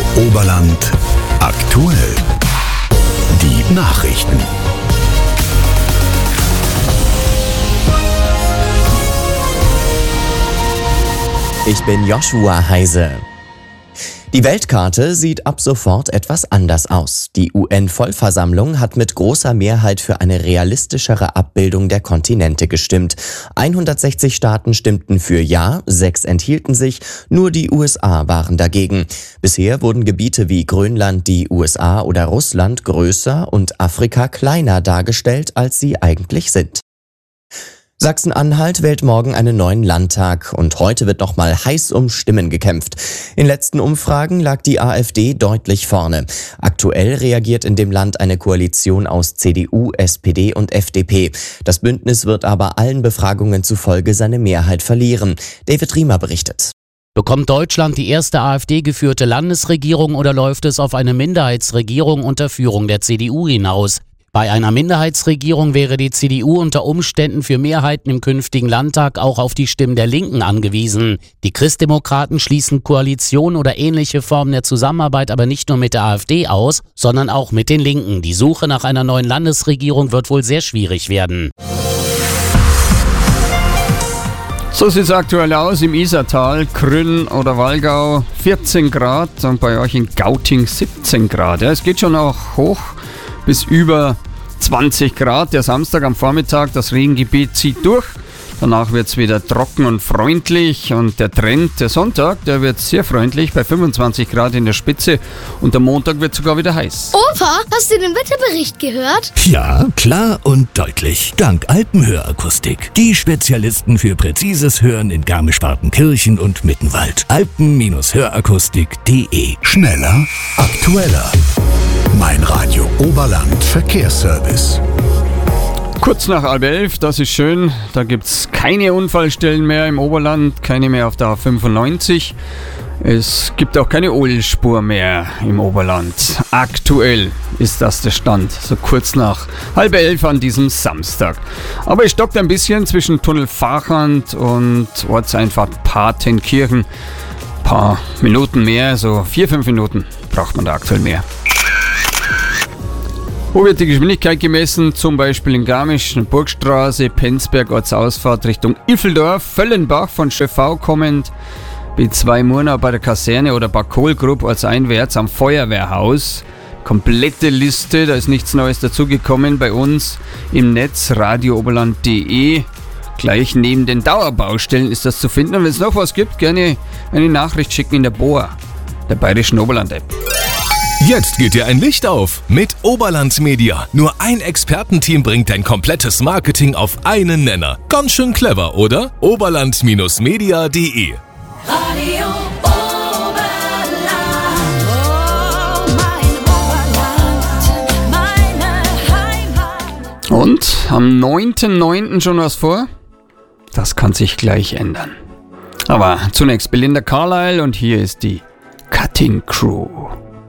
Oberland aktuell. Die Nachrichten. Ich bin Joshua Heise. Die Weltkarte sieht ab sofort etwas anders aus. Die UN-Vollversammlung hat mit großer Mehrheit für eine realistischere Abbildung der Kontinente gestimmt. 160 Staaten stimmten für Ja, 6 enthielten sich, nur die USA waren dagegen. Bisher wurden Gebiete wie Grönland, die USA oder Russland größer und Afrika kleiner dargestellt, als sie eigentlich sind. Sachsen-Anhalt wählt morgen einen neuen Landtag und heute wird nochmal heiß um Stimmen gekämpft. In letzten Umfragen lag die AfD deutlich vorne. Aktuell reagiert in dem Land eine Koalition aus CDU, SPD und FDP. Das Bündnis wird aber allen Befragungen zufolge seine Mehrheit verlieren. David Riemer berichtet. Bekommt Deutschland die erste AfD-geführte Landesregierung oder läuft es auf eine Minderheitsregierung unter Führung der CDU hinaus? Bei einer Minderheitsregierung wäre die CDU unter Umständen für Mehrheiten im künftigen Landtag auch auf die Stimmen der Linken angewiesen. Die Christdemokraten schließen Koalition oder ähnliche Formen der Zusammenarbeit aber nicht nur mit der AfD aus, sondern auch mit den Linken. Die Suche nach einer neuen Landesregierung wird wohl sehr schwierig werden. So sieht es aktuell aus im Isartal, Krünn oder Wallgau 14 Grad und bei euch in Gauting 17 Grad. Ja, es geht schon auch hoch bis über 20 Grad. Der Samstag am Vormittag, das Regengebiet zieht durch. Danach wird es wieder trocken und freundlich und der Trend, der Sonntag, der wird sehr freundlich bei 25 Grad in der Spitze und der Montag wird sogar wieder heiß. Opa, hast du den Wetterbericht gehört? Ja, klar und deutlich. Dank Alpenhörakustik. Die Spezialisten für präzises Hören in Garmisch-Partenkirchen und Mittenwald. Alpen-Hörakustik.de. Schneller, aktueller. Mein Radio Oberland Verkehrsservice. Kurz nach 10:30, das ist schön. Da gibt es keine Unfallstellen mehr im Oberland, keine mehr auf der A95. Es gibt auch keine Ölspur mehr im Oberland. Aktuell ist das der Stand, so kurz nach 10:30 an diesem Samstag. Aber es stockt ein bisschen zwischen Tunnel Vachand und Ortseinfahrt Partenkirchen. Ein paar Minuten mehr, so 4-5 Minuten braucht man da aktuell mehr. Wo wird die Geschwindigkeit gemessen? Zum Beispiel in Garmisch, Burgstraße, Penzberg, Ortsausfahrt Richtung Iffeldorf, Völlenbach von Schöffau kommend, B2 Murnau bei der Kaserne oder Bad Kohlgrub ortseinwärts am Feuerwehrhaus. Komplette Liste, da ist nichts Neues dazugekommen bei uns im Netz radiooberland.de. Gleich neben den Dauerbaustellen ist das zu finden. Und wenn es noch was gibt, gerne eine Nachricht schicken in der BOA, der Bayerischen Oberland-App. Jetzt geht dir ein Licht auf mit Oberland Media. Nur ein Expertenteam bringt dein komplettes Marketing auf einen Nenner. Ganz schön clever, oder? Oberland-media.de. Radio Oberland, oh, mein Oberland, meine Heimat. Und am 9.9. schon was vor? Das kann sich gleich ändern. Aber zunächst Belinda Carlisle und hier ist die Cutting Crew.